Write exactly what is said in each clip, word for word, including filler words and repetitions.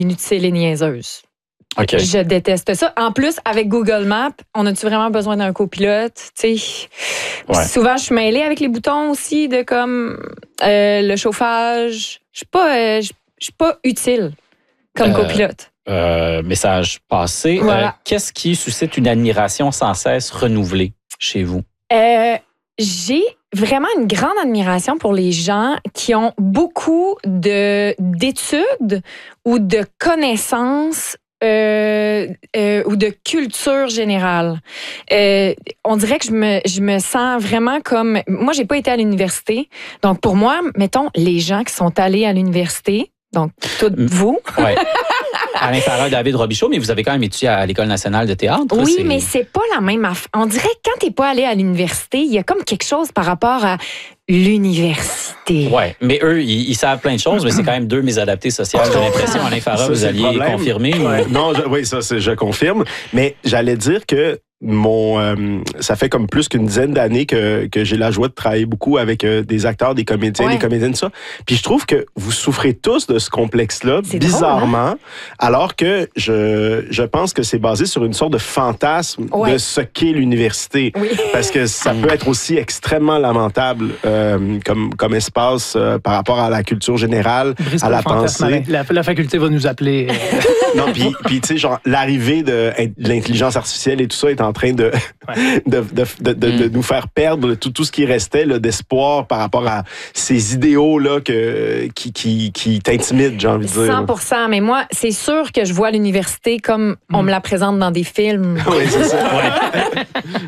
inutile et niaiseuse. Okay. Je déteste ça. En plus, avec Google Maps, on a-tu vraiment besoin d'un copilote? Tu sais, ouais. Souvent, je suis mêlée avec les boutons aussi de comme euh, le chauffage. Je suis pas, euh, je suis pas utile comme euh, copilote. Euh, message passé. Voilà. Euh, qu'est-ce qui suscite une admiration sans cesse renouvelée chez vous? Euh, j'ai vraiment une grande admiration pour les gens qui ont beaucoup de, d'études ou de connaissances Euh, euh, ou de culture générale. Euh, on dirait que je me, je me sens vraiment comme... Moi, j'ai pas été à l'université. Donc, pour moi, mettons, les gens qui sont allés à l'université, donc, toutes vous... Ouais. Alain Farah, David Robichaud, mais vous avez quand même étudié à l'École nationale de théâtre. Oui, c'est... mais c'est pas la même affaire. On dirait que quand t'es pas allé à l'université, il y a comme quelque chose par rapport à l'université. Oui, mais eux, ils, ils savent plein de choses, mais c'est quand même deux mésadaptés sociales. J'ai l'impression, Alain Farah, vous alliez confirmer. Ouais. Ou... Non, je, oui, ça, c'est, je confirme. Mais j'allais dire que mon, euh, ça fait comme plus qu'une dizaine d'années que, que j'ai la joie de travailler beaucoup avec euh, des acteurs, des comédiens, ouais. des comédiennes, ça. Puis je trouve que vous souffrez tous de ce complexe-là, c'est bizarrement, drôle, hein? Alors que je, je pense que c'est basé sur une sorte de fantasme ouais. de ce qu'est l'université. Oui. Parce que ça peut être aussi extrêmement lamentable euh, comme, comme espace euh, par rapport à la culture générale, Brise à la pensée. La, la faculté va nous appeler. Non, puis, puis tu sais, genre, l'arrivée de, de l'intelligence artificielle et tout ça est en train de, ouais. de, de, de, de, mm. de nous faire perdre tout, tout ce qui restait là, d'espoir par rapport à ces idéaux-là que, qui, qui, qui t'intimident, j'ai envie de dire. cent pour cent, mais moi, c'est sûr que je vois l'université comme mm. on me la présente dans des films. Oui, c'est ça. Ouais.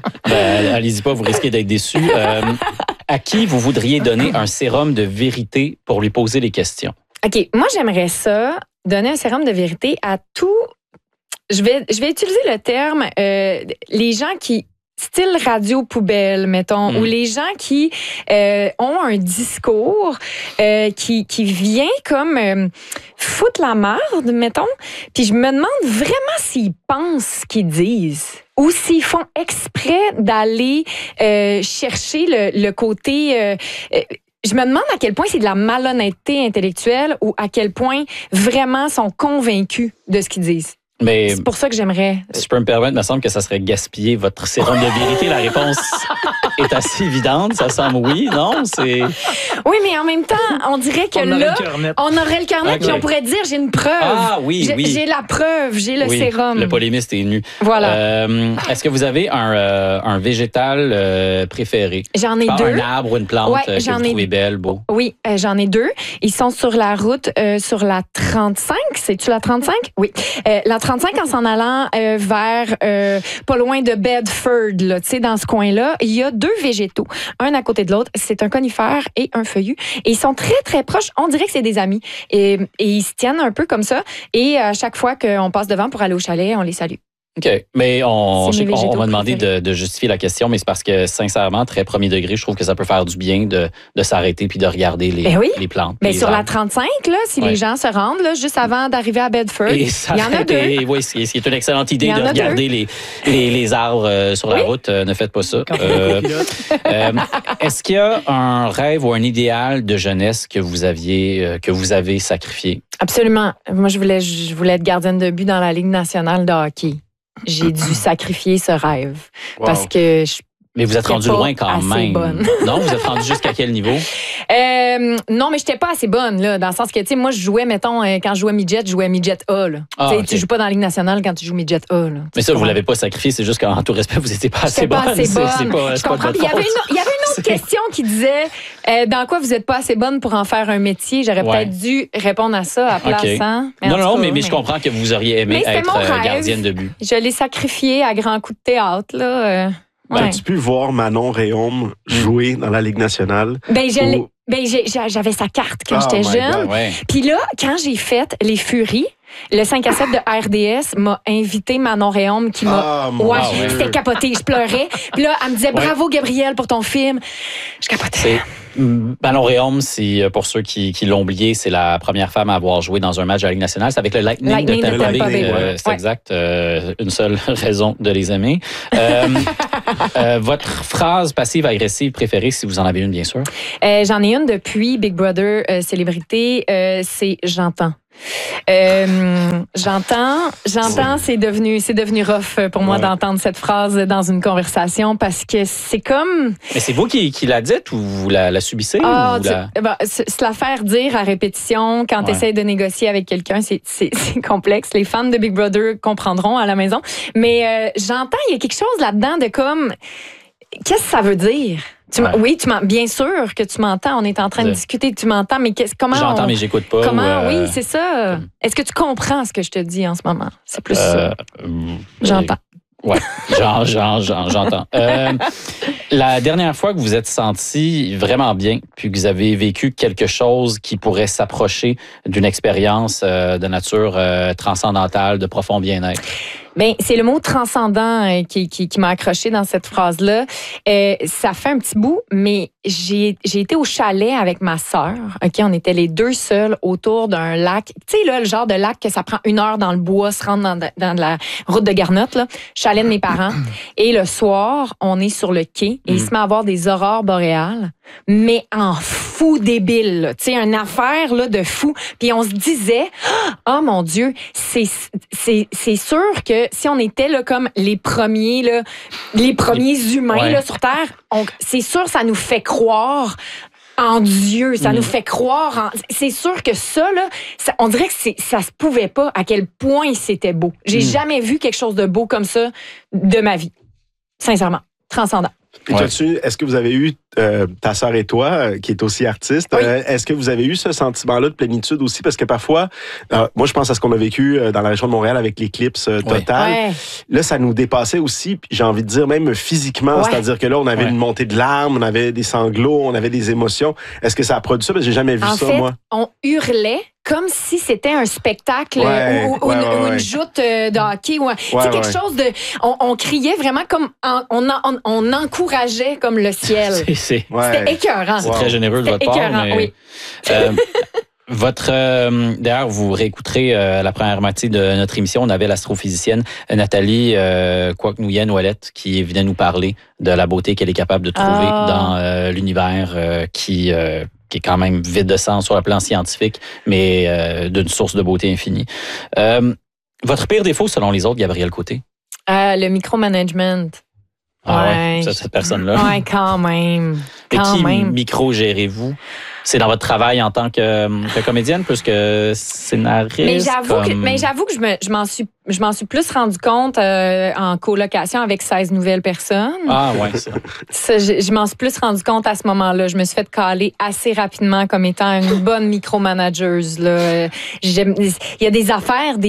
Ben, allez-y pas, vous risquez d'être déçus. Euh, à qui vous voudriez donner un sérum de vérité pour lui poser les questions? OK, moi, j'aimerais ça, donner un sérum de vérité à tout... Je vais, je vais utiliser le terme euh, les gens qui style radio poubelle, mettons, mmh. ou les gens qui euh, ont un discours euh, qui, qui vient comme euh, foutre la merde, mettons. Puis je me demande vraiment s'ils pensent ce qu'ils disent ou s'ils font exprès d'aller euh, chercher le, le côté... Euh, euh, Je me demande à quel point c'est de la malhonnêteté intellectuelle ou à quel point vraiment sont convaincus de ce qu'ils disent. Mais c'est pour ça que j'aimerais... Si je peux me permettre, il me semble que ça serait gaspiller votre sérum de vérité. La réponse est assez évidente. Ça semble oui, non? C'est... Oui, mais en même temps, on dirait que on là, aurait on aurait le carnet, okay. puis on pourrait dire, j'ai une preuve. Ah oui, j'ai, oui. J'ai la preuve, j'ai le oui, sérum. Le polémiste est nu. Voilà. Euh, est-ce que vous avez un, euh, un végétal euh, préféré? J'en ai Pas deux. Un arbre ou une plante ouais, euh, que vous ai... trouvez belle, beau? Oui, euh, j'en ai deux. Ils sont sur la route, euh, sur la trente-cinq. C'est-tu la trente-cinq? Oui. Euh, la trente-cinq, en s'en allant Euh, vers euh, pas loin de Bedford, là, tu sais, dans ce coin-là, il y a deux végétaux, un à côté de l'autre. C'est un conifère et un feuillu. Et ils sont très, très proches. On dirait que c'est des amis. Et, et ils se tiennent un peu comme ça. Et à chaque fois qu'on passe devant pour aller au chalet, on les salue. OK. Mais on, je, on, on m'a demandé de, de justifier la question, mais c'est parce que, sincèrement, très premier degré, je trouve que ça peut faire du bien de, de s'arrêter puis de regarder les, ben oui. les plantes. Mais les sur arbres. La trente-cinq, là, si ouais. les gens se rendent là, juste avant d'arriver à Bedford, il y en a deux. Et, oui, c'est, c'est une excellente idée de regarder les, les, les arbres euh, sur la oui. route. Euh, ne faites pas ça. Euh, euh, est-ce qu'il y a un rêve ou un idéal de jeunesse que vous aviez, euh, que vous avez sacrifié? Absolument. Moi, je voulais, je voulais être gardienne de but dans la Ligue nationale de hockey. J'ai dû sacrifier ce rêve wow. parce que je Mais vous êtes rendu loin quand même. Bonne. Non, vous êtes rendu jusqu'à quel niveau? Euh, non, mais j'étais pas assez bonne, là, dans le sens que, tu sais, moi, je jouais, mettons, euh, quand je jouais midget, je jouais midget A, là. Ah, okay. Tu joues pas dans la Ligue nationale quand tu joues midget A, là. Mais ça, vous l'avez pas sacrifié, c'est juste qu'en tout respect, vous étiez pas assez bonne. pas assez bonne. C'est, c'est pas, je c'est comprends. Pas de il, y avait une, il y avait une autre c'est... question qui disait euh, dans quoi vous êtes pas assez bonne pour en faire un métier. J'aurais ouais. peut-être dû répondre à ça à place. Okay. Hein? Non, non, cas, mais, mais je comprends que vous auriez aimé être euh, gardienne de but. Je l'ai sacrifié à grands coups de théâtre, là. Euh... Ouais. As-tu pu voir Manon Réaume jouer dans la Ligue nationale? Ben, je l'ai, ben j'ai, j'avais sa carte quand oh j'étais jeune. Ouais. Puis là, quand j'ai fait Les Furies, le cinq à sept de R D S m'a invité Manon Réaume qui m'a... Oh, ouais, wow, c'était capoté, je pleurais. Puis là, elle me disait « Bravo, Gabrielle, pour ton film. » Je capotais. C'est... Manon Réaume, c'est, pour ceux qui, qui l'ont oublié, c'est la première femme à avoir joué dans un match de la Ligue nationale. C'est avec le Lightning, Lightning de Tampa Bay. Bay. Euh, c'est ouais. exact. Euh, une seule raison de les aimer. Euh, euh, votre phrase passive-agressive préférée, si vous en avez une, bien sûr? Euh, j'en ai une depuis Big Brother euh, Célébrité. Euh, c'est « J'entends ». Euh, j'entends, j'entends, c'est devenu, c'est devenu rough pour moi ouais. d'entendre cette phrase dans une conversation parce que c'est comme. Mais c'est vous qui, qui la dites ou vous la, la subissez? Ah, ou la... ben, c'est la faire dire à répétition quand ouais. tu essaies de négocier avec quelqu'un, c'est, c'est, c'est complexe. Les fans de Big Brother comprendront à la maison. Mais euh, j'entends, il y a quelque chose là-dedans de comme. Qu'est-ce que ça veut dire? Tu ouais. Oui, tu bien sûr que tu m'entends. On est en train de discuter, tu m'entends, mais comment J'entends, on, mais j'écoute pas. Comment ou, euh, Oui, c'est ça. Comme... Est-ce que tu comprends ce que je te dis en ce moment? C'est plus euh, ça. J'entends. Oui, j'en, j'en, j'en, j'entends. Euh, la dernière fois que vous êtes senti vraiment bien, puis que vous avez vécu quelque chose qui pourrait s'approcher d'une expérience euh, de nature euh, transcendantale, de profond bien-être? Bien, c'est le mot transcendant euh, qui, qui, qui m'a accroché dans cette phrase-là. Euh, ça fait un petit bout, mais j'ai, j'ai été au chalet avec ma sœur. OK, on était les deux seuls autour d'un lac. Tu sais, là, le genre de lac que ça prend une heure dans le bois, se rendre dans, dans la route de Garnotte, là. Chalet de mes parents. Et le soir, on est sur le quai et mmh. il se met à avoir des aurores boréales, mais en fou débile. Tu sais, une affaire là, de fou. Puis on se disait, oh mon Dieu, c'est, c'est, c'est sûr que si on était là, comme les premiers, là, les premiers humains ouais. là, sur Terre, on, c'est sûr ça nous fait croire en Dieu, ça mmh. nous fait croire en... C'est sûr que ça, là, ça, on dirait que c'est, ça se pouvait pas à quel point c'était beau. J'ai mmh. jamais vu quelque chose de beau comme ça de ma vie. Sincèrement. Transcendant. Et ouais. tu, est-ce que vous avez eu, euh, ta sœur et toi, euh, qui est aussi artiste, oui. euh, est-ce que vous avez eu ce sentiment-là de plénitude aussi? Parce que parfois, euh, moi, je pense à ce qu'on a vécu euh, dans la région de Montréal avec l'éclipse euh, totale. Ouais. Là, ça nous dépassait aussi, puis j'ai envie de dire même physiquement, ouais. c'est-à-dire que là, on avait ouais. une montée de larmes, on avait des sanglots, on avait des émotions. Est-ce que ça a produit ça? Parce que j'ai jamais vu en ça, fait, moi. On hurlait comme si c'était un spectacle ouais, ou, ou, ouais, une, ouais, ou une ouais. joute de hockey. Ouais. C'est ouais, quelque ouais. chose de... On, on criait vraiment comme... On, on, on, on encourageait comme le ciel. c'est, c'est, ouais. C'était écœurant. C'est wow. très généreux de votre part. Écœurant, mais, oui. euh, votre, euh, d'ailleurs, vous réécouterez euh, la première moitié de notre émission. On avait l'astrophysicienne Nathalie euh, Kwaknuyen-Ouellette qui venait nous parler de la beauté qu'elle est capable de trouver oh. dans euh, l'univers euh, qui... Euh, qui est quand même vide de sens sur le plan scientifique, mais euh, d'une source de beauté infinie. Euh, votre pire défaut, selon les autres, Gabrielle Côté? Euh, le micromanagement. Ah ouais, ouais ça, cette personne-là. Ouais, quand même. Quand Et qui même. micro-gérez-vous? C'est dans votre travail en tant que, que comédienne plus que scénariste? Mais j'avoue comme... que, mais j'avoue que je, me, je, m'en suis, je m'en suis plus rendu compte euh, en colocation avec seize nouvelles personnes. Ah ouais, ça. ça je, je m'en suis plus rendu compte à ce moment-là. Je me suis fait caler assez rapidement comme étant une bonne micromanageuse. Là. Il y a des affaires, des